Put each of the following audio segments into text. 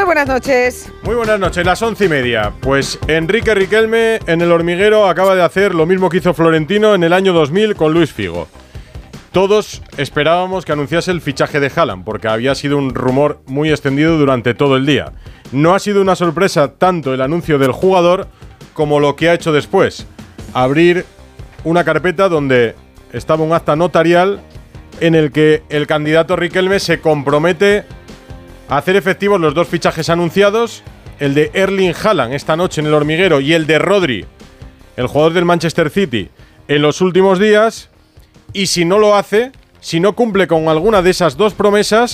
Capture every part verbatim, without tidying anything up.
Muy buenas noches. Muy buenas noches, las once y media. Pues Enrique Riquelme en El Hormiguero acaba de hacer lo mismo que hizo Florentino en el año dos mil con Luis Figo. Todos esperábamos que anunciase el fichaje de Haaland, porque había sido un rumor muy extendido durante todo el día. No ha sido una sorpresa tanto el anuncio del jugador como lo que ha hecho después. Abrir una carpeta donde estaba un acta notarial en el que el candidato Riquelme se compromete a hacer efectivos los dos fichajes anunciados, el de Erling Haaland esta noche en El Hormiguero y el de Rodri, el jugador del Manchester City, en los últimos días. Y si no lo hace, si no cumple con alguna de esas dos promesas,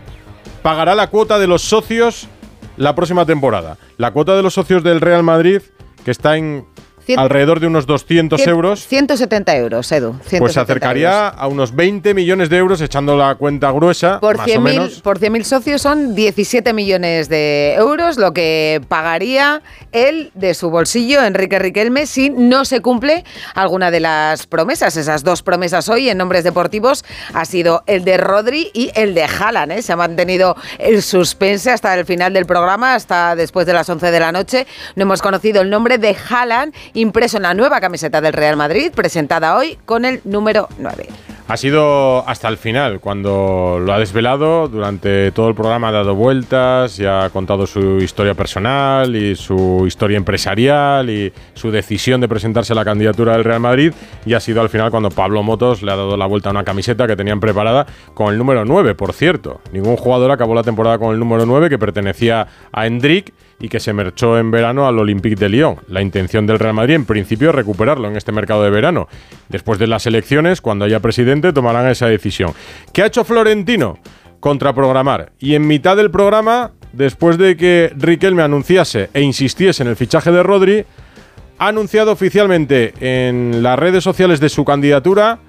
pagará la cuota de los socios la próxima temporada. La cuota de los socios del Real Madrid, que está en Cien, alrededor de unos doscientos cien, euros. ciento setenta euros, Edu. Pues se acercaría euros. a unos veinte millones de euros, echando la cuenta gruesa, por más cien o mil, menos. Por cien mil socios son diecisiete millones de euros, lo que pagaría él de su bolsillo, Enrique Riquelme, si no se cumple alguna de las promesas. Esas dos promesas hoy en Nombres Deportivos ha sido el de Rodri y el de Haaland, ¿eh? Se ha mantenido el suspense hasta el final del programa, hasta después de las once de la noche. No hemos conocido el nombre de Haaland, impreso en la nueva camiseta del Real Madrid, presentada hoy con el número nueve. Ha sido hasta el final, cuando lo ha desvelado. Durante todo el programa ha dado vueltas y ha contado su historia personal y su historia empresarial y su decisión de presentarse a la candidatura del Real Madrid, y ha sido al final cuando Pablo Motos le ha dado la vuelta a una camiseta que tenían preparada con el número nueve, por cierto. Ningún jugador acabó la temporada con el número nueve, que pertenecía a Endrick y que se marchó en verano al Olympique de Lyon. La intención del Real Madrid, en principio, es recuperarlo en este mercado de verano. Después de las elecciones, cuando haya presidente, tomarán esa decisión. ¿Qué ha hecho Florentino? Contraprogramar. Y en mitad del programa, después de que Riquelme anunciase e insistiese en el fichaje de Rodri, ha anunciado oficialmente en las redes sociales de su candidatura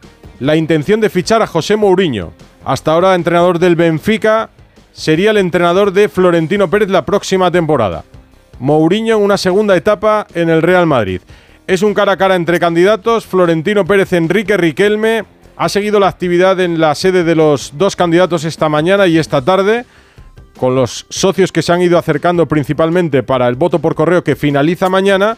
la intención de fichar a José Mourinho. Hasta ahora entrenador del Benfica, sería el entrenador de Florentino Pérez la próxima temporada. Mourinho en una segunda etapa en el Real Madrid. Es un cara a cara entre candidatos. Florentino Pérez, Enrique Riquelme. Ha seguido la actividad en la sede de los dos candidatos esta mañana y esta tarde, con los socios que se han ido acercando principalmente para el voto por correo, que finaliza mañana.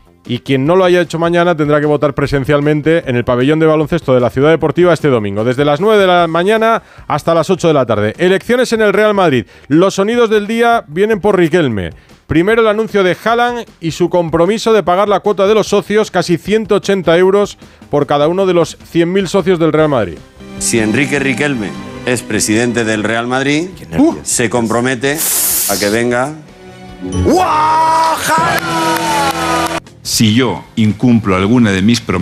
Y quien no lo haya hecho mañana tendrá que votar presencialmente en el pabellón de baloncesto de la Ciudad Deportiva este domingo, desde las nueve de la mañana hasta las ocho de la tarde. Elecciones en el Real Madrid. Los sonidos del día vienen por Riquelme. Primero el anuncio de Haaland y su compromiso de pagar la cuota de los socios, casi ciento ochenta euros por cada uno de los cien mil socios del Real Madrid. Si Enrique Riquelme es presidente del Real Madrid, uh, se compromete a que venga... Si yo incumplo alguna de mis promesas,